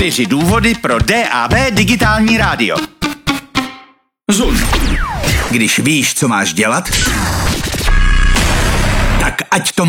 4 důvody pro DAB digitální rádio. Zun. Když víš, co máš dělat, tak ať to